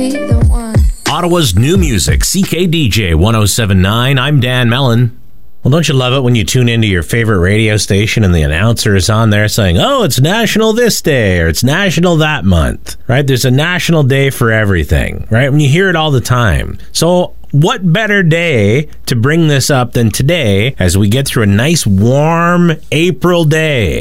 be the one. Ottawa's new music, CKDJ 1079. I'm Dan Mellon. Well, don't you love it when you tune into your favorite radio station and the announcer is on there saying, oh, it's National this day or it's National that month, right? There's a national day for everything, right? When you hear it all the time. So what better day to bring this up than today as we get through a nice warm April day?